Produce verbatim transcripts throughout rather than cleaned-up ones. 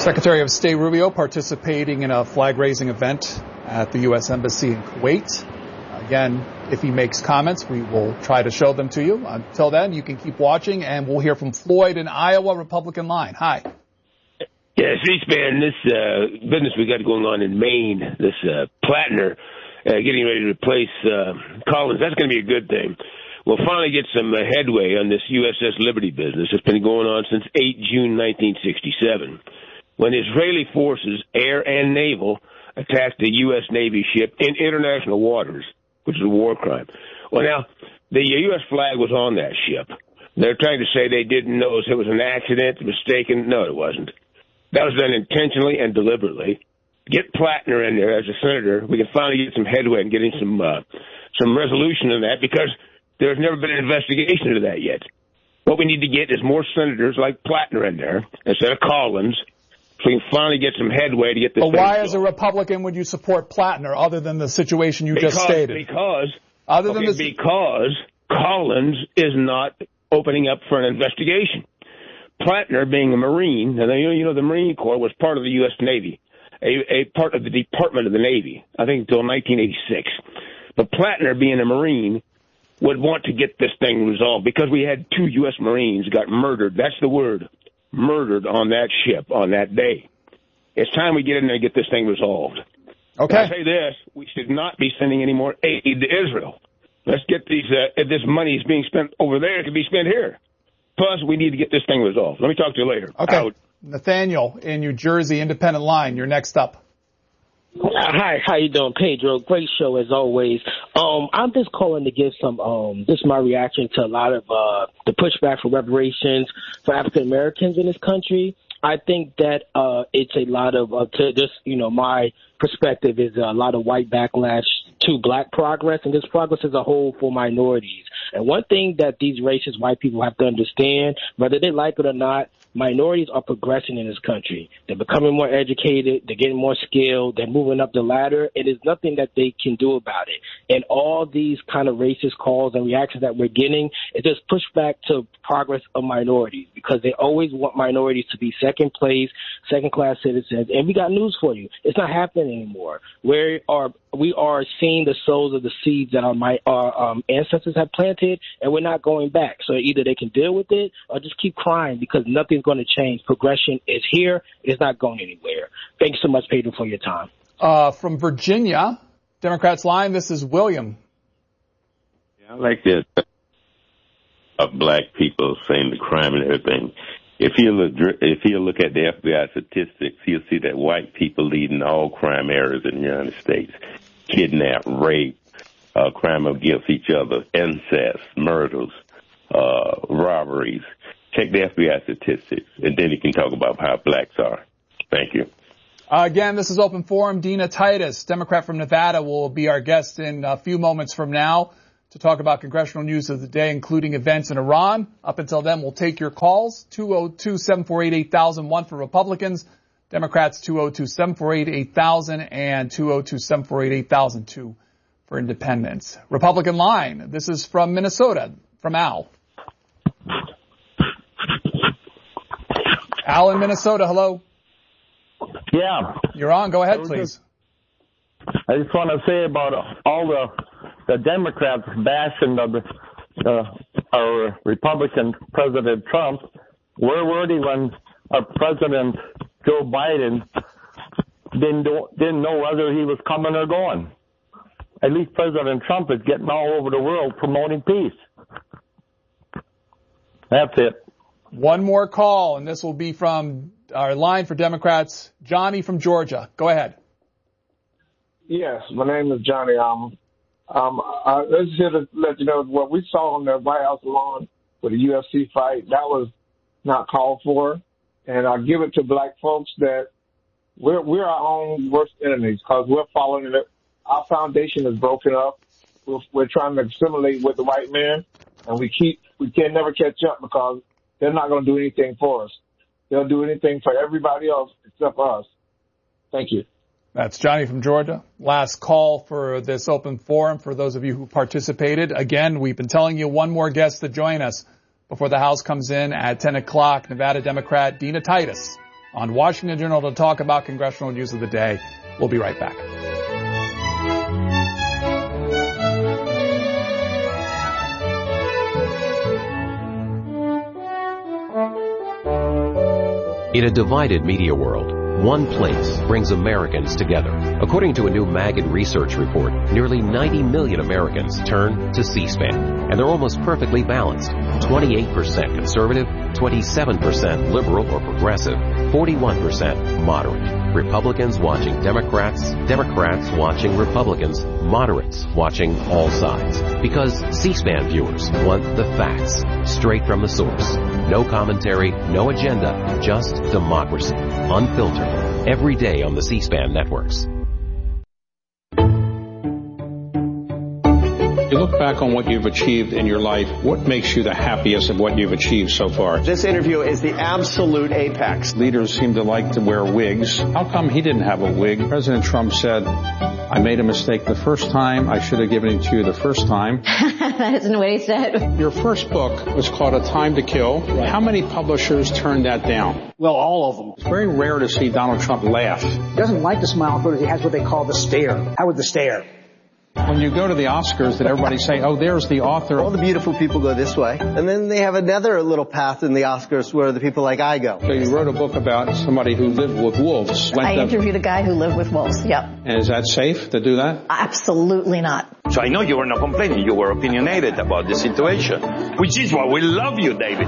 Secretary of State Rubio participating in a flag-raising event at the U S Embassy in Kuwait. Again, if he makes comments, we will try to show them to you. Until then, you can keep watching, and we'll hear from Floyd in Iowa, Republican line. Hi. Yeah, C-SPAN, this uh, business we got going on in Maine, this uh, Plattner uh, getting ready to replace uh, Collins, that's going to be a good thing. We'll finally get some uh, headway on this U S S Liberty business. It's been going on since the eighth of June, nineteen sixty-seven, when Israeli forces, air and naval, attacked the U S Navy ship in international waters, which is a war crime. Well, now, the U S flag was on that ship. They're trying to say they didn't know it was an accident, mistaken. No, it wasn't. That was done intentionally and deliberately. Get Plattner in there as a senator. We can finally get some headway in getting some uh, some resolution in that, because there's never been an investigation into that yet. What we need to get is more senators like Plattner in there instead of Collins, so we can finally get some headway to get this. But why, as a Republican, would you support Plattner, other than the situation you because, just stated? Because, other okay, than this... because Collins is not opening up for an investigation. Plattner, being a Marine, and you know the Marine Corps was part of the U S Navy, a, a part of the Department of the Navy, I think until nineteen eighty-six. But Plattner, being a Marine, would want to get this thing resolved, because we had two U S Marines got murdered. That's the word. Murdered on that ship on that day. It's time we get in there and get this thing resolved. Okay. I'll say this, we should not be sending any more aid to Israel. Let's get these, uh, this money is being spent over there, it can be spent here. Plus, we need to get this thing resolved. Let me talk to you later. Okay. Out. Nathaniel in New Jersey, independent line, you're next up. Hi, how you doing, Pedro? Great show as always. Um, I'm just calling to give some, um, this is my reaction to a lot of uh, the pushback for reparations for African Americans in this country. I think that uh, it's a lot of, uh, to just, you know, my perspective is a lot of white backlash to black progress, and this progress as a whole for minorities. And one thing that these racist white people have to understand, whether they like it or not, minorities are progressing in this country. They're becoming more educated. They're getting more skilled. They're moving up the ladder. And there's nothing that they can do about it. And all these kind of racist calls and reactions that we're getting, it just push back to progress of minorities, because they always want minorities to be second place, second class citizens. And we got news for you. It's not happening anymore. We are, we are seeing the souls of the seeds that our, my, our um, ancestors have planted, and we're not going back. So either they can deal with it or just keep crying, because nothing's going to change. Progression is here. It's not going anywhere. Thanks so much, Pedro, for your time. Uh, from Virginia, Democrats line, this is William. Yeah, I like this. Of black people saying the crime and everything. If you look, if you look at the F B I statistics, you'll see that white people leading all crime areas in the United States: kidnap, rape, uh, crime against each other, incest, murders, uh, robberies. Check the F B I statistics, and then you can talk about how blacks are. Thank you. Uh, again, this is Open Forum. Dina Titus, Democrat from Nevada, will be our guest in a few moments from now to talk about congressional news of the day, including events in Iran. Up until then, we'll take your calls. two oh two, seven four eight, eight thousand one for Republicans. Democrats, two oh two, seven four eight, eight thousand and two oh two, seven four eight, eight thousand two for independents. Republican line. This is from Minnesota, from Al. Al in Minnesota, hello. Yeah. You're on. Go ahead, please. I just want to say about all the the Democrats bashing the uh, our Republican President Trump. Where were they when our President Joe Biden didn't do, didn't know whether he was coming or going? At least President Trump is getting all over the world promoting peace. That's it. One more call, and this will be from our line for Democrats, Johnny from Georgia. Go ahead. Yes, my name is Johnny. Um, um, I was here to let you know what we saw on the White House lawn with the U F C fight. That was not called for, and I give it to black folks that we're we're our own worst enemies, because we're following it. Our foundation is broken up. We're, we're trying to assimilate with the white man, and we keep we can never catch up, because they're not going to do anything for us. They'll do anything for everybody else except us. Thank you. That's Johnny from Georgia. Last call for this open forum for those of you who participated. Again, we've been telling you one more guest to join us before the House comes in at ten o'clock. Nevada Democrat Dina Titus on Washington Journal to talk about congressional news of the day. We'll be right back. In a divided media world, one place brings Americans together. According to a new Maggid research report, nearly ninety million Americans turn to C-SPAN, and they're almost perfectly balanced. twenty-eight percent conservative, twenty-seven percent liberal or progressive, forty-one percent moderate. Republicans watching Democrats, Democrats watching Republicans, moderates watching all sides. Because C-SPAN viewers want the facts, straight from the source. No commentary, no agenda, just democracy. Unfiltered. Every day on the C-SPAN networks. You look back on what you've achieved in your life, what makes you the happiest of what you've achieved so far? This interview is the absolute apex. Leaders seem to like to wear wigs. How come he didn't have a wig? President Trump said, I made a mistake the first time. I should have given it to you the first time. That isn't what he said. Your first book was called A Time to Kill. Right. How many publishers turned that down? Well, all of them. It's very rare to see Donald Trump laugh. He doesn't like to smile, but he has what they call the stare. How would the stare? When you go to the Oscars, did everybody say, oh, there's the author? All the beautiful people go this way. And then they have another little path in the Oscars where the people like I go. So you wrote a book about somebody who lived with wolves. I interviewed a guy who lived with wolves, yep. And is that safe to do that? Absolutely not. So I know you were not complaining. You were opinionated about the situation, which is why we love you, David.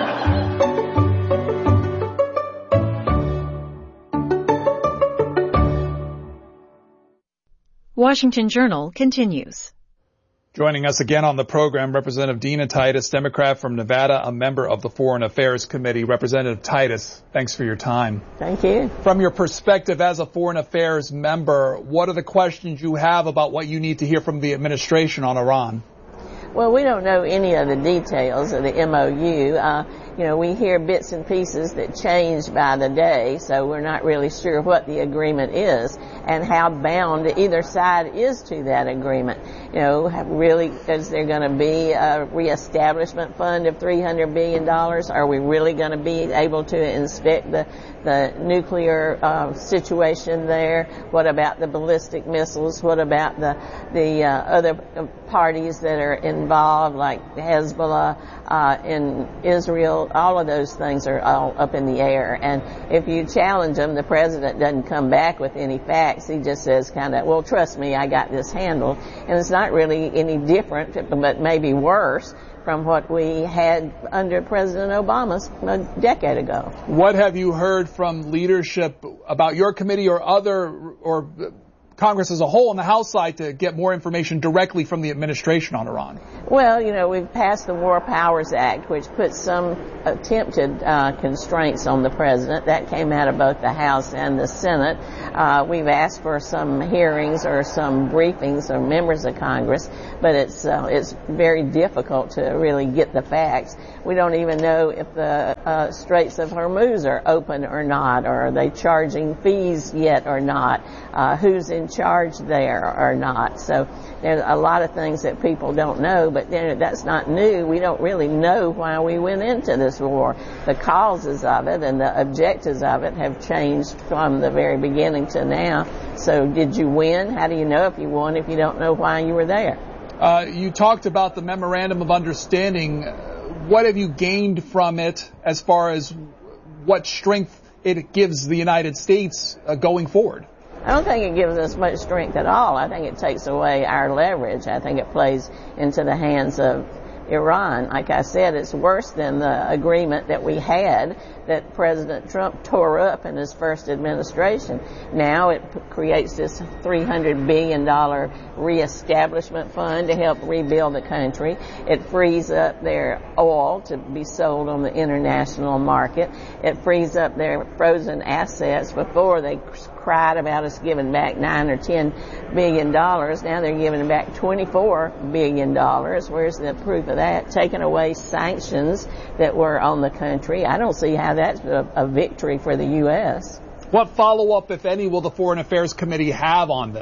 Washington Journal continues. Joining us again on the program, Representative Dina Titus, Democrat from Nevada, a member of the Foreign Affairs Committee. Representative Titus, thanks for your time. Thank you. From your perspective as a Foreign Affairs member, what are the questions you have about what you need to hear from the administration on Iran? Well, we don't know any of the details of the M O U. Uh, you know, we hear bits and pieces that change by the day, so we're not really sure what the agreement is and how bound either side is to that agreement. You know, really, is there going to be a reestablishment fund of three hundred billion dollars? Are we really going to be able to inspect the, the nuclear uh, situation there? What about the ballistic missiles? What about the, the uh, other parties that are involved, like Hezbollah uh, in Israel? All of those things are all up in the air. And if you challenge them, the president doesn't come back with any facts. He just says kind of, well, trust me, I got this handled. And it's not really any different, but maybe worse from what we had under President Obama a decade ago. What have you heard from leadership about your committee or other, or Congress as a whole on the House side to get more information directly from the administration on Iran? Well, you know, we've passed the War Powers Act, which puts some attempted uh, constraints on the president. That came out of both the House and the Senate. Uh, we've asked for some hearings or some briefings of members of Congress, but it's uh, it's very difficult to really get the facts. We don't even know if the uh, Straits of Hormuz are open or not, or are they charging fees yet or not, uh, who's in charge there or not. So there's a lot of things that people don't know, but then that's not new. We don't really know why we went into this war. The causes of it and the objectives of it have changed from the very beginning to now. So did you win? How do you know if you won if you don't know why you were there? Uh, you talked about the Memorandum of Understanding. What have you gained from it as far as what strength it gives the United States uh, going forward? I don't think it gives us much strength at all. I think it takes away our leverage. I think it plays into the hands of Iran. Like I said, it's worse than the agreement that we had that President Trump tore up in his first administration. Now it p- creates this three hundred billion dollars reestablishment fund to help rebuild the country. It frees up their oil to be sold on the international market. It frees up their frozen assets. Before they cried about us giving back nine or ten billion dollars. Now they're giving back twenty-four billion dollars. Where's the proof of that? Taking away sanctions that were on the country. I don't see how that's a, a victory for the U S. What follow-up, if any, will the Foreign Affairs Committee have on this?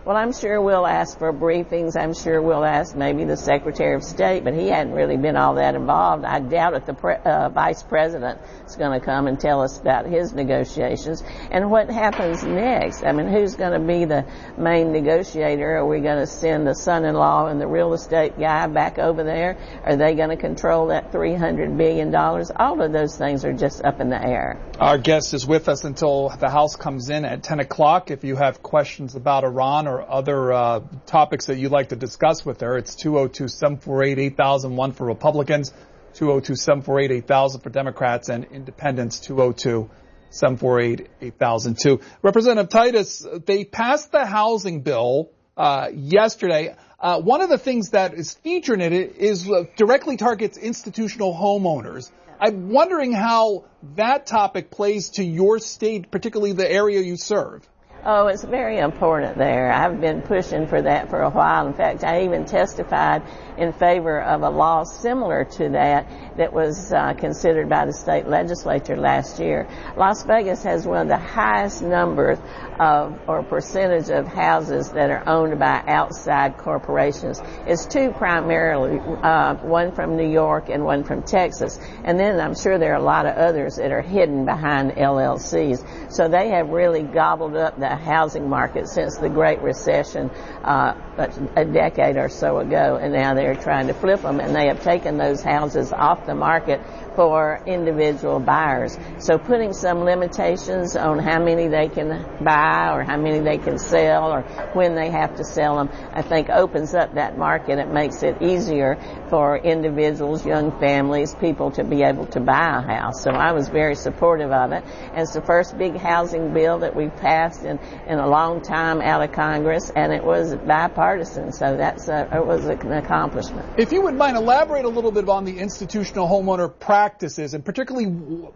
Well, I'm sure we'll ask for briefings. I'm sure we'll ask maybe the Secretary of State, but he hadn't really been all that involved. I doubt if the pre- uh, Vice President is going to come and tell us about his negotiations and what happens next. I mean, who's going to be the main negotiator? Are we going to send the son-in-law and the real estate guy back over there? Are they going to control that three hundred billion dollars? All of those things are just up in the air. Our guest is with us until the House comes in at ten o'clock. If you have questions about Iran or other uh, topics that you'd like to discuss with her, it's two oh two, seven four eight, eight thousand one for Republicans, two oh two, seven four eight, eight thousand for Democrats, and Independents, two oh two, seven four eight, eight thousand two. Representative Titus, they passed the housing bill uh, yesterday. Uh, one of the things that is featured in it is uh, directly targets institutional homeowners. I'm wondering how that topic plays to your state, particularly the area you serve. Oh, it's very important there. I've been pushing for that for a while. In fact, I even testified in favor of a law similar to that that was uh, considered by the state legislature last year. Las Vegas has one of the highest numbers of or percentage of houses that are owned by outside corporations. It's two primarily, uh, one from New York and one from Texas. And then I'm sure there are a lot of others that are hidden behind L L Cs. So they have really gobbled up the housing market since the Great Recession uh, a decade or so ago, and now they're trying to flip them, and they have taken those houses off the market for individual buyers. So putting some limitations on how many they can buy or how many they can sell or when they have to sell them, I think opens up that market. It makes it easier for individuals, young families, people to be able to buy a house. So I was very supportive of it. And it's the first big housing bill that we've passed in, in a long time out of Congress, and it was bipartisan. So that's a, it was an accomplishment. If you would mind, elaborate a little bit on the institutional homeowner practices, and particularly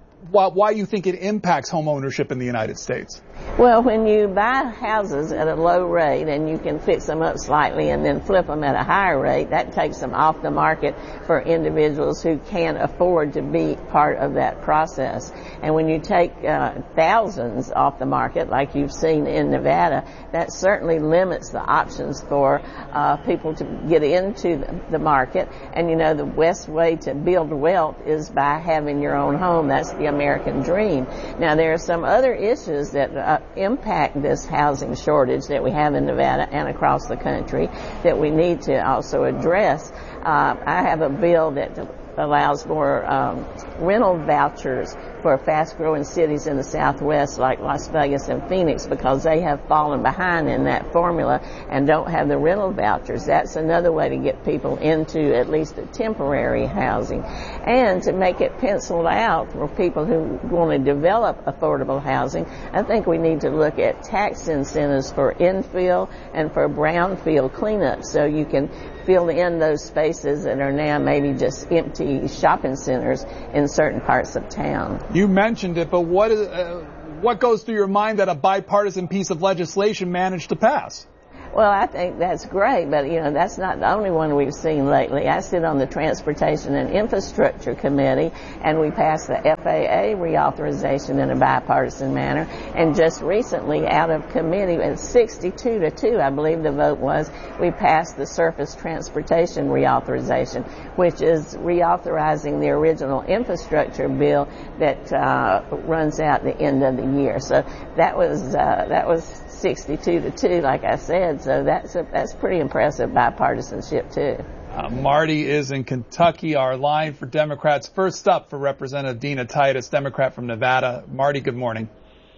why you think it impacts home ownership in the United States. Well, when you buy houses at a low rate and you can fix them up slightly and then flip them at a higher rate, that takes them off the market for individuals who can't afford to be part of that process. And when you take uh, thousands off the market, like you've seen in Nevada, that certainly limits the options for uh, people to get into the market. And you know, the best way to build wealth is by having your own home. That's the American dream. Now, there are some other issues that uh, impact this housing shortage that we have in Nevada and across the country that we need to also address. Uh, I have a bill that allows more um, rental vouchers for fast-growing cities in the Southwest like Las Vegas and Phoenix, because they have fallen behind in that formula and don't have the rental vouchers. That's another way to get people into at least a temporary housing, and to make it penciled out for people who want to develop affordable housing. I think we need to look at tax incentives for infill and for brownfield cleanup, so you can fill in those spaces that are now maybe just empty shopping centers in certain parts of town. You mentioned it, but what is, uh, what goes through your mind that a bipartisan piece of legislation managed to pass? Well, I think that's great, but, you know, that's not the only one we've seen lately. I sit on the Transportation and Infrastructure Committee, and we passed the F A A reauthorization in a bipartisan manner. And just recently, out of committee, at sixty-two to two, I believe the vote was, we passed the Surface Transportation reauthorization, which is reauthorizing the original infrastructure bill that uh, runs out the end of the year. So that was uh, that was sixty-two to two, like I said. So that's a, that's pretty impressive bipartisanship too. Uh, Marty is in Kentucky. Our line for Democrats. First up for Representative Dina Titus, Democrat from Nevada. Marty, good morning.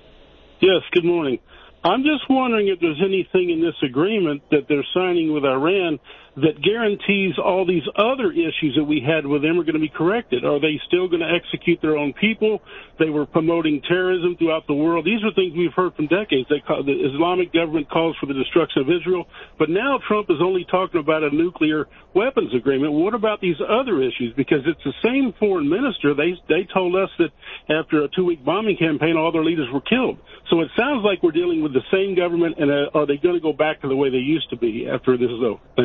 Yes, good morning. I'm just wondering if there's anything in this agreement that they're signing with Iran that guarantees all these other issues that we had with them are going to be corrected. Are they still going to execute their own people? They were promoting terrorism throughout the world. These are things we've heard from decades. They call, the Islamic government calls for the destruction of Israel, but now Trump is only talking about a nuclear weapons agreement. What about these other issues? Because it's the same foreign minister. They they told us that after a two-week bombing campaign, all their leaders were killed. So it sounds like we're dealing with the same government, and uh, are they going to go back to the way they used to be after this is over? Thank you.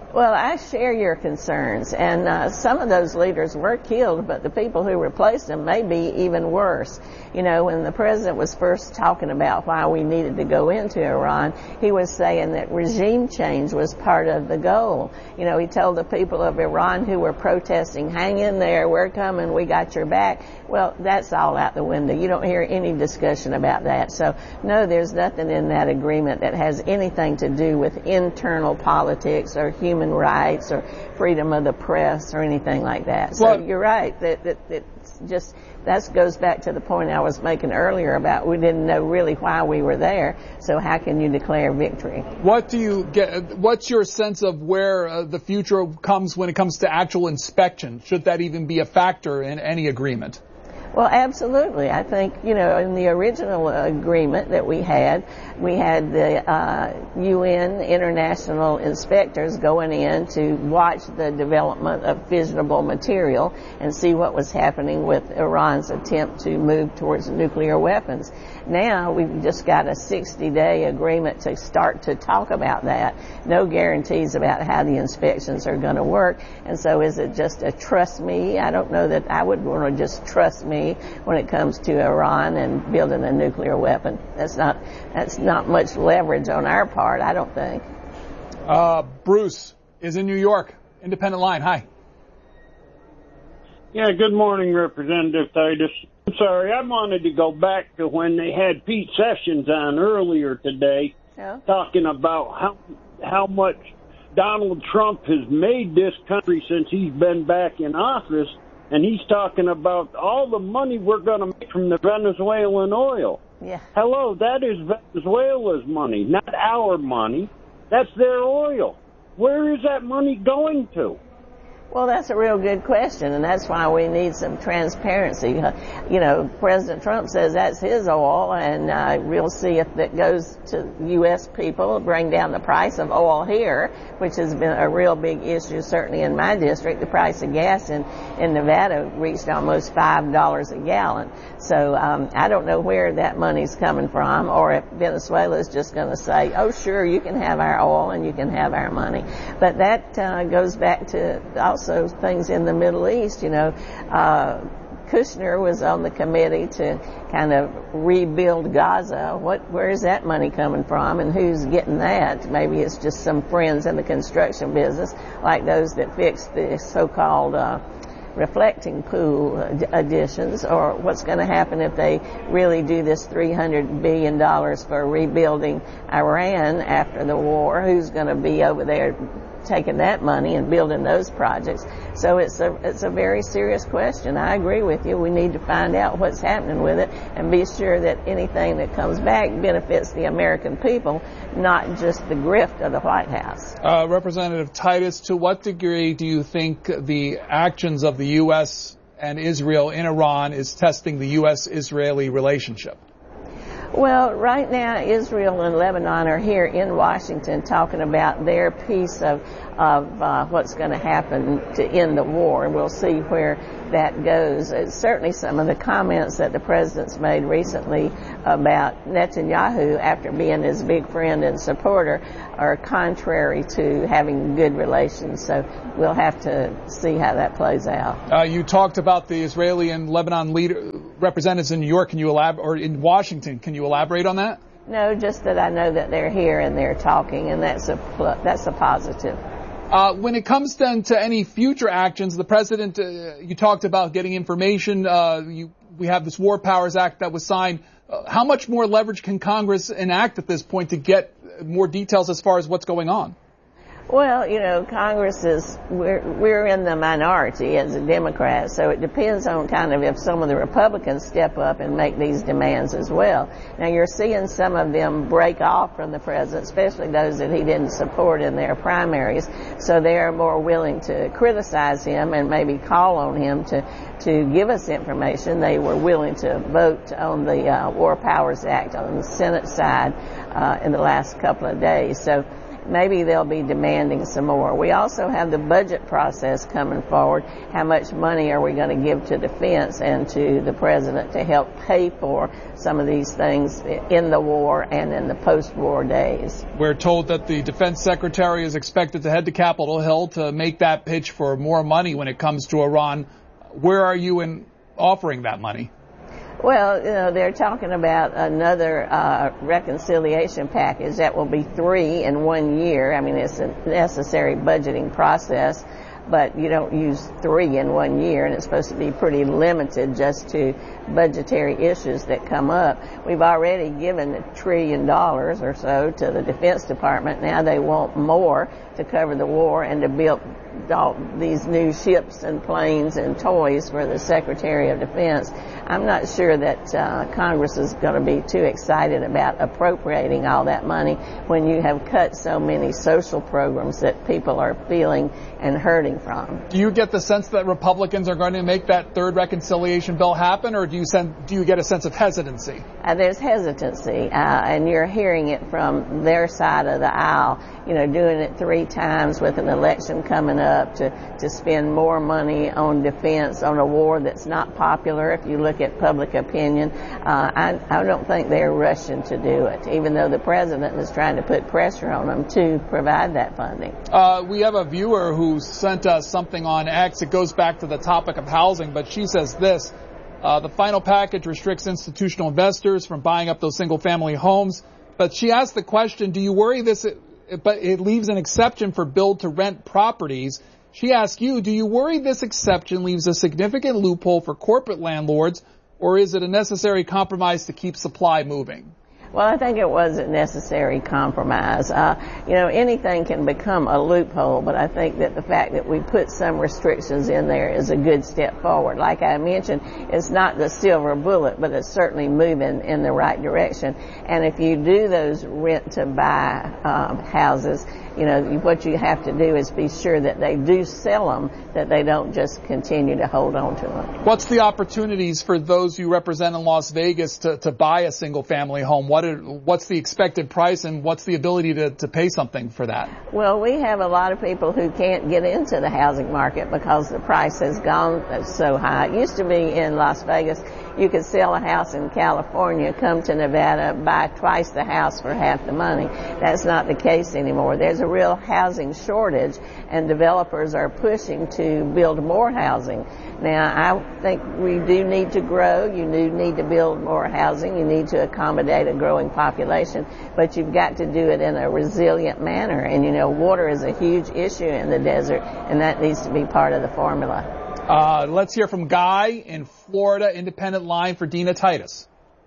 Well, I share your concerns, and uh, some of those leaders were killed, but the people who replaced them may be even worse. You know, when the president was first talking about why we needed to go into Iran, he was saying that regime change was part of the goal. You know, he told the people of Iran who were protesting, hang in there, we're coming, we got your back. Well, that's all out the window. You don't hear any discussion about that. So, no, there's nothing in that agreement that has anything to do with internal politics or human rights or freedom of the press or anything like that. So well, you're right. That, that, that just that goes back to the point I was making earlier about we didn't know really why we were there. So how can you declare victory? What do you get? What's your sense of where uh, the future comes when it comes to actual inspection? Should that even be a factor in any agreement? Well, absolutely. I think, you know, in the original agreement that we had, we had the uh, U N international inspectors going in to watch the development of fissionable material and see what was happening with Iran's attempt to move towards nuclear weapons. Now we've just got a sixty-day agreement to start to talk about that. No guarantees about how the inspections are going to work. And so is it just a trust me? I don't know that I would want to just trust me when it comes to Iran and building a nuclear weapon. That's not that's not much leverage on our part, I don't think. Uh, Bruce is in New York. Independent Line. Hi. Yeah, good morning, Representative Titus. I'm sorry, I wanted to go back to when they had Pete Sessions on earlier today, yeah. talking about how how much Donald Trump has made this country since he's been back in office. And he's talking about all the money we're going to make from the Venezuelan oil. Yeah. Hello, that is Venezuela's money, not our money. That's their oil. Where is that money going to? Well, that's a real good question, and that's why we need some transparency. You know, President Trump says that's his oil, and uh, we'll see if that goes to U S people, bring down the price of oil here, which has been a real big issue, certainly in my district. The price of gas in, in Nevada reached almost five dollars a gallon. So um, I don't know where that money's coming from, or if Venezuela is just going to say, oh, sure, you can have our oil and you can have our money. But that uh, goes back to also Also, things in the Middle East. You know, uh, Kushner was on the committee to kind of rebuild Gaza. What, where is that money coming from, and who's getting that? Maybe it's just some friends in the construction business, like those that fixed the so-called uh, reflecting pool additions, or what's going to happen if they really do this three hundred billion dollars for rebuilding Iran after the war. Who's going to be over there taking that money and building those projects? So it's a it's a very serious question. I agree with you. We need to find out what's happening with it and be sure that anything that comes back benefits the American people, not just the grift of the White House. Uh, Representative Titus, to what degree do you think the actions of the U S and Israel in Iran is testing the U S-Israeli relationship? Well, right now, Israel and Lebanon are here in Washington talking about their piece of of uh, what's going to happen to end the war, and we'll see where that goes. It's certainly some of the comments that the president's made recently about Netanyahu, after being his big friend and supporter, are contrary to having good relations. So we'll have to see how that plays out. Uh, you talked about the Israeli and Lebanon leader representatives in New York. Can you elaborate, or in Washington? Can you elaborate on that? No, just that I know that they're here and they're talking, and that's a that's a positive. Uh, when it comes then to any future actions, the president, uh, you talked about getting information. Uh, you, we have this War Powers Act that was signed. Uh, how much more leverage can Congress enact at this point to get more details as far as what's going on? Well, you know, Congress is, we're, we're in the minority as a Democrat, so it depends on kind of if some of the Republicans step up and make these demands as well. Now, you're seeing some of them break off from the president, especially those that he didn't support in their primaries, so they're more willing to criticize him and maybe call on him to, to give us information. They were willing to vote on the uh, War Powers Act on the Senate side uh, in the last couple of days. So maybe they'll be demanding some more. We also have the budget process coming forward. How much money are we going to give to defense and to the president to help pay for some of these things in the war and in the post-war days? We're told that the defense secretary is expected to head to Capitol Hill to make that pitch for more money when it comes to Iran. Where are you in offering that money? Well, you know, they're talking about another uh, reconciliation package that will be three in one year. I mean, it's a necessary budgeting process, but you don't use three in one year, and it's supposed to be pretty limited just to budgetary issues that come up. We've already given a trillion dollars or so to the Defense Department. Now they want more to cover the war and to build all these new ships and planes and toys for the Secretary of Defense. I'm not sure that uh, Congress is going to be too excited about appropriating all that money when you have cut so many social programs that people are feeling and hurting from. Do you get the sense that Republicans are going to make that third reconciliation bill happen, or do you send, do you get a sense of hesitancy? Uh, there's hesitancy, uh, and you're hearing it from their side of the aisle. You know, doing it three times with an election coming up to, to spend more money on defense, on a war that's not popular if you look at public opinion. Uh, I, I don't think they're rushing to do it, even though the president is trying to put pressure on them to provide that funding. Uh, we have a viewer who sent us something on X. It goes back to the topic of housing, but she says this. Uh, the final package restricts institutional investors from buying up those single-family homes. But she asked the question, do you worry this... but it leaves an exception for build-to-rent properties. She asks you, do you worry this exception leaves a significant loophole for corporate landlords, or is it a necessary compromise to keep supply moving? Well, I think it was a necessary compromise. Uh, you know, anything can become a loophole, but I think that the fact that we put some restrictions in there is a good step forward. Like I mentioned, it's not the silver bullet, but it's certainly moving in the right direction. And if you do those rent-to-buy um, houses, you know, what you have to do is be sure that they do sell them, that they don't just continue to hold on to them. What's the opportunities for those you represent in Las Vegas to, to buy a single-family home? What are, what's the expected price, and what's the ability to, to pay something for that? Well, we have a lot of people who can't get into the housing market because the price has gone so high. It used to be in Las Vegas, you could sell a house in California, come to Nevada, buy twice the house for half the money. That's not the case anymore. There's a real housing shortage, and developers are pushing to build more housing. Now, I think we do need to grow. You do need to build more housing. You need to accommodate a growing population, but you've got to do it in a resilient manner. And, you know, water is a huge issue in the desert, and that needs to be part of the formula. Uh, let's hear from Guy in Florida, independent line for Dina Titus.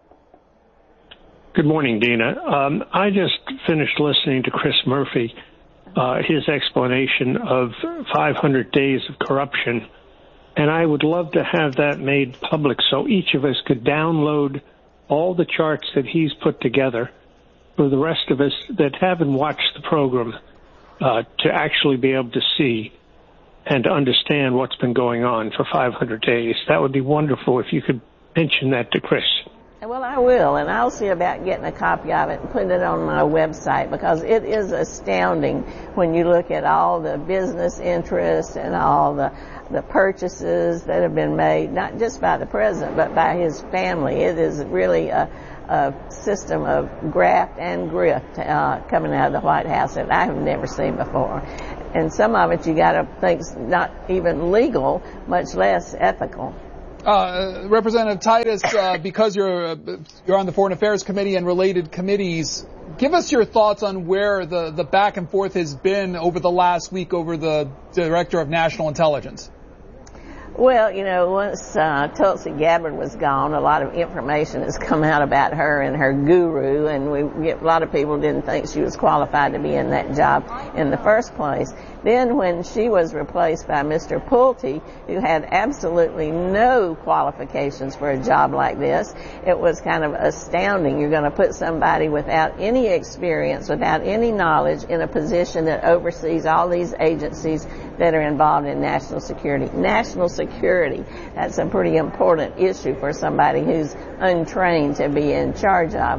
Good morning, Dina. Um, I just finished listening to Chris Murphy, uh, his explanation of five hundred days of corruption, and I would love to have that made public so each of us could download all the charts that he's put together for the rest of us that haven't watched the program uh, to actually be able to see and to understand what's been going on for five hundred days. That would be wonderful if you could mention that to Chris. Well, I will, and I'll see about getting a copy of it and putting it on my website, because it is astounding when you look at all the business interests and all the the purchases that have been made, not just by the president, but by his family. It is really a, a system of graft and grift uh, coming out of the White House that I have never seen before. And some of it you got to think's not even legal, much less ethical. Uh, Representative Titus, uh, because you're uh, you're on the Foreign Affairs Committee and related committees, give us your thoughts on where the, the back and forth has been over the last week over the Director of National Intelligence. Well, you know, once uh, Tulsi Gabbard was gone, a lot of information has come out about her and her guru, and we get, a lot of people didn't think she was qualified to be in that job in the first place. Then when she was replaced by Mister Pulte, who had absolutely no qualifications for a job like this, it was kind of astounding. You're going to put somebody without any experience, without any knowledge, in a position that oversees all these agencies that are involved in national security. National security, that's a pretty important issue for somebody who's untrained to be in charge of.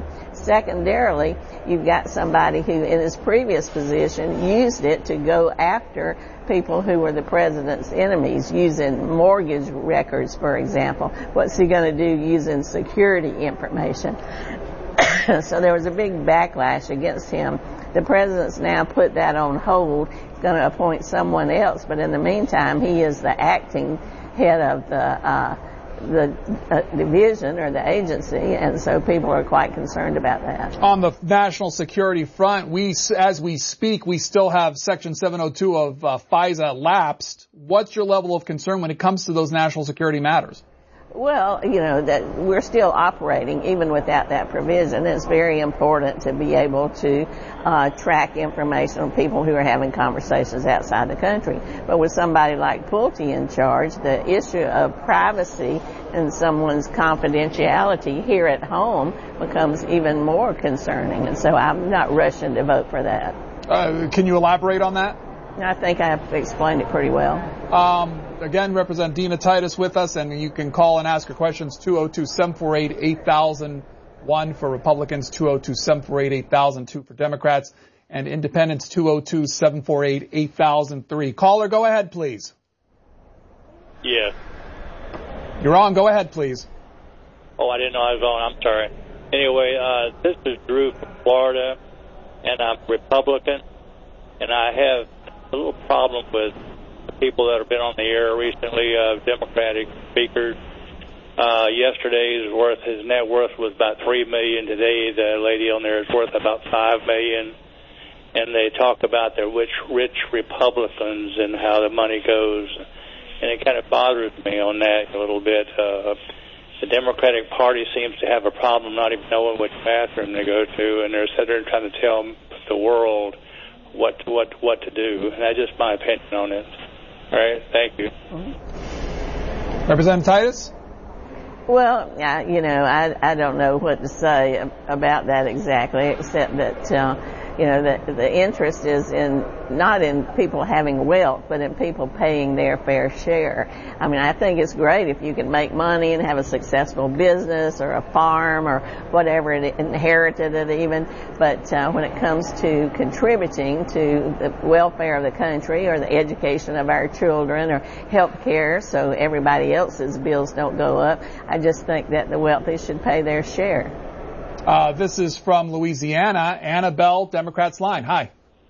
secondarily, you've got somebody who, in his previous position, used it to go after people who were the president's enemies, using mortgage records, for example. What's he going to do using security information? So there was a big backlash against him. The president's now put that on hold. He's going to appoint someone else, but in the meantime, he is the acting head of the uh, the uh, division or the agency, and so people are quite concerned about that. On the national security front, we, as we speak, we still have Section seven oh two of uh, FISA lapsed. What's your level of concern when it comes to those national security matters? Well, you know, that we're still operating even without that provision. It's very important to be able to uh, track information on people who are having conversations outside the country. But with somebody like Pulte in charge, the issue of privacy and someone's confidentiality here at home becomes even more concerning. And so I'm not rushing to vote for that. Uh, can you elaborate on that? I think I've explained it pretty well. Um, again, Representative Dina Titus with us, and you can call and ask your questions, two oh two, seven four eight, eight thousand one for Republicans, two oh two, seven four eight, eight thousand two for Democrats, and Independents, two oh two, seven four eight, eight thousand three. Caller, go ahead, please. Yeah. You're on. Go ahead, please. Oh, I didn't know I was on. I'm sorry. Anyway, uh, this is Drew from Florida, and I'm Republican, and I have a little problem with the people that have been on the air recently, uh, Democratic speakers. Uh, yesterday's worth, his net worth was about three million. Today, the lady on there is worth about five million. And they talk about the rich, rich Republicans and how the money goes. And it kind of bothers me on that a little bit. Uh, the Democratic Party seems to have a problem not even knowing which bathroom they go to, and they're sitting there trying to tell the world what what what to do, and that's just my opinion on it. All right, thank you. Mm-hmm. Representative Titus? Well, I, you know, I I don't know what to say about that exactly, except that uh, you know the the interest is in not in people having wealth, but in people paying their fair share. I mean, I think it's great if you can make money and have a successful business or a farm or whatever, it inherited it even. But uh, when it comes to contributing to the welfare of the country or the education of our children or health care so everybody else's bills don't go up, I just think that the wealthy should pay their share. Uh, this is from Louisiana. Annabelle, Democrats line. Hi.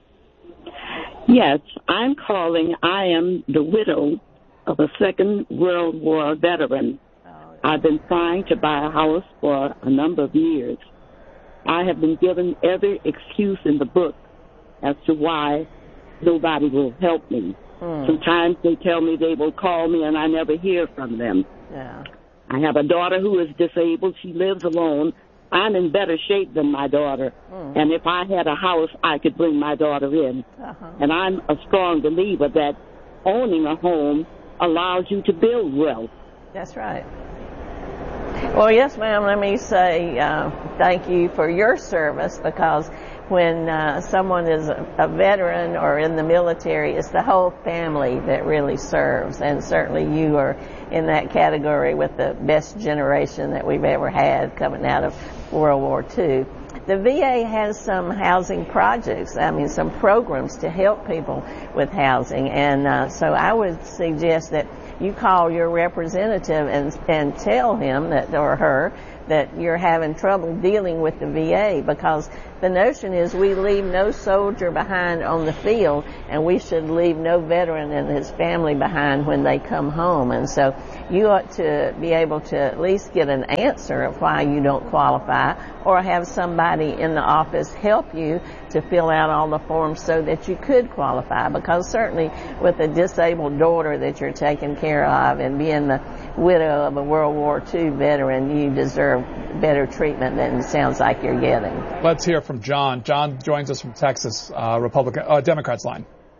Yes, I'm calling. I am the widow of a Second World War veteran. I've been trying to buy a house for a number of years. I have been given every excuse in the book as to why nobody will help me. Hmm. Sometimes they tell me they will call me and I never hear from them. Yeah. I have a daughter who is disabled. She lives alone. I'm in better shape than my daughter, mm. and if I had a house, I could bring my daughter in. Uh-huh. And I'm a strong believer that owning a home allows you to build wealth. That's right. Well, yes, ma'am, let me say uh, thank you for your service, because when uh, someone is a, a veteran or in the military, it's the whole family that really serves, and certainly you are in that category with the best generation that we've ever had coming out of World War Two. The V A has some housing projects, I mean some programs to help people with housing, and uh, so I would suggest that you call your representative and and tell him that, or her, that you're having trouble dealing with the V A, because the notion is we leave no soldier behind on the field, and we should leave no veteran and his family behind when they come home. And so you ought to be able to at least get an answer of why you don't qualify, or have somebody in the office help you to fill out all the forms so that you could qualify, because certainly with a disabled daughter that you're taking care of and being the widow of a World War Two veteran, you deserve better treatment than it sounds like you're getting. Let's hear from John. John joins us from Texas, uh, Republican, uh, Democrats line.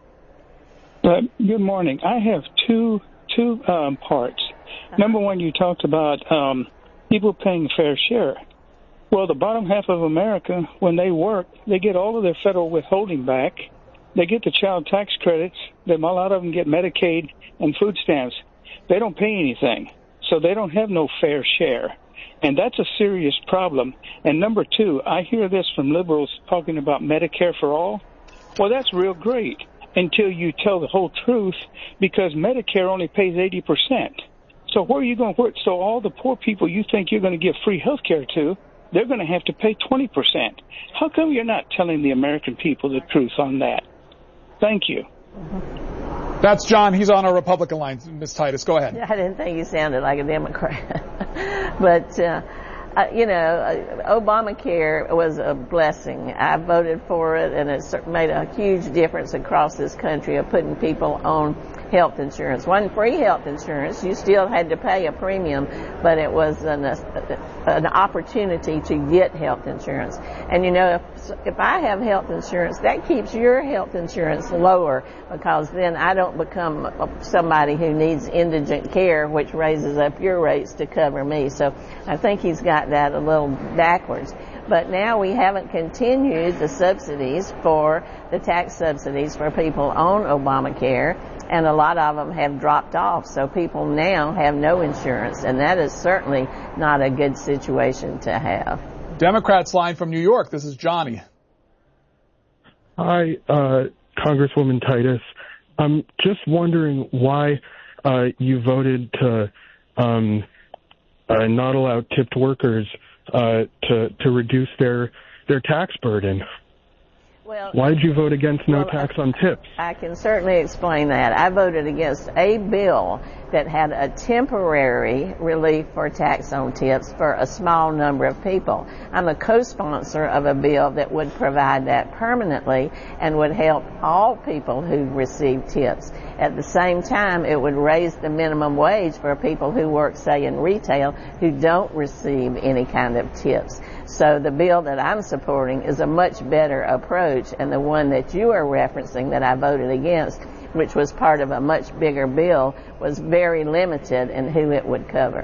Uh, good morning. I have two two um, parts. Uh-huh. Number one, you talked about um, people paying fair share. Well, the bottom half of America, when they work, they get all of their federal withholding back. They get the child tax credits. They, a lot of them get Medicaid and food stamps. They don't pay anything, so they don't have no fair share. And that's a serious problem. And number two, I hear this from liberals talking about Medicare for all. Well, that's real great until you tell the whole truth, because Medicare only pays eighty percent. So where are you going to work? So all the poor people you think you're going to give free health care to, they're going to have to pay twenty percent. How come you're not telling the American people the truth on that? Thank you. That's John. He's on our Republican line. Miz Titus, go ahead. I didn't think you sounded like a Democrat. but, uh, uh, you know, uh, Obamacare was a blessing. I voted for it, and it made a huge difference across this country of putting people on health insurance. Wasn't free health insurance. You still had to pay a premium, but it was an, an opportunity to get health insurance. And you know, if, if I have health insurance, that keeps your health insurance lower, because then I don't become somebody who needs indigent care, which raises up your rates to cover me. So I think he's got that a little backwards. But now we haven't continued the subsidies for the tax subsidies for people on Obamacare, and a lot of them have dropped off. So people now have no insurance, and that is certainly not a good situation to have. Democrats line from New York. This is Johnny. Hi, uh, Congresswoman Titus. I'm just wondering why uh, you voted to um, uh, not allow tipped workers uh, to to reduce their their tax burden. Well, why did you vote against no well, tax on tips? I can certainly explain that. I voted against a bill that had a temporary relief for tax on tips for a small number of people. I'm a co-sponsor of a bill that would provide that permanently and would help all people who receive tips. At the same time, it would raise the minimum wage for people who work, say, in retail who don't receive any kind of tips. So the bill that I'm supporting is a much better approach, and the one that you are referencing that I voted against, which was part of a much bigger bill, was very limited in who it would cover.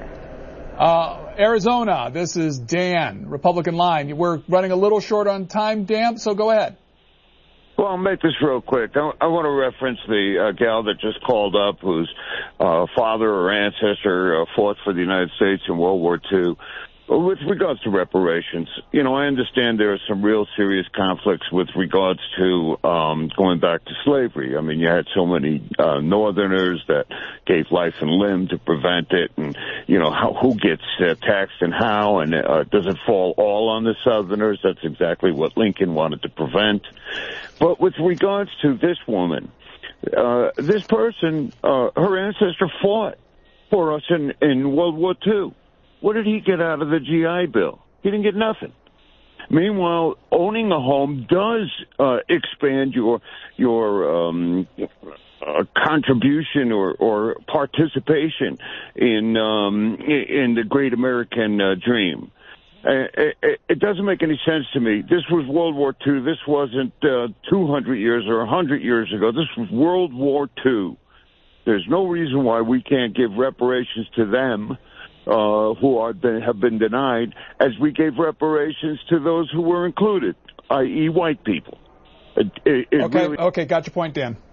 Uh, Arizona, this is Dan, Republican line. We're running a little short on time, Dan, so go ahead. Well, I'll make this real quick. I, I want to reference the uh, gal that just called up, whose uh, father or ancestor uh, fought for the United States in World War Two. With regards to reparations, you know, I understand there are some real serious conflicts with regards to um, going back to slavery. I mean, you had so many uh, Northerners that gave life and limb to prevent it, and, you know, how, who gets uh, taxed and how, and uh, does it fall all on the Southerners? That's exactly what Lincoln wanted to prevent. But with regards to this woman, uh, this person, uh, her ancestor fought for us in, in World War Two. What did he get out of the G I Bill? He didn't get nothing. Meanwhile, owning a home does uh, expand your your um, uh, contribution or, or participation in um, in the great American uh, dream. Uh, it, it doesn't make any sense to me. This was World War Two. This wasn't uh, two hundred years or one hundred years ago. This was World War Two. There's no reason why we can't give reparations to them Uh, who are been, have been denied, as we gave reparations to those who were included, that is white people. It, it, it okay, really... okay, got your point, Dan.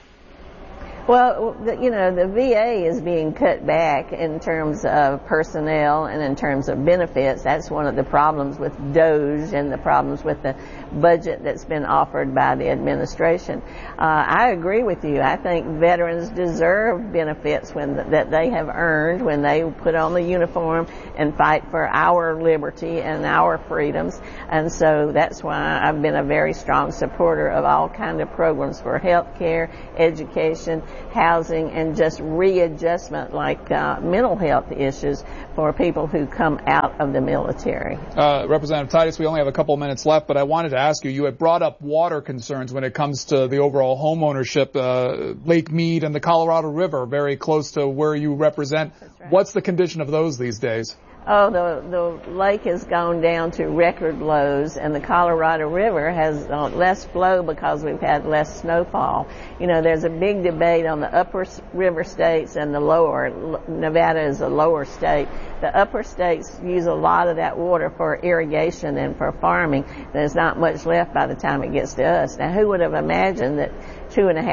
Well, you know, the V A is being cut back in terms of personnel and in terms of benefits. That's one of the problems with DOGE and the problems with the budget that's been offered by the administration. Uh, I agree with you. I think veterans deserve benefits when that they have earned when they put on the uniform and fight for our liberty and our freedoms. And so that's why I've been a very strong supporter of all kinds of programs for health care, education, housing, and just readjustment like uh, mental health issues for people who come out of the military. Uh, Representative Titus, we only have a couple of minutes left, but I wanted to ask you, you had brought up water concerns when it comes to the overall home ownership. Uh, Lake Mead and the Colorado River, very close to where you represent. That's right. What's the condition of those these days? Oh, the the lake has gone down to record lows, and the Colorado River has uh, less flow because we've had less snowfall. You know, there's a big debate on the upper river states and the lower. Nevada is a lower state. The upper states use a lot of that water for irrigation and for farming. There's not much left by the time it gets to us. Now, who would have imagined that two and a half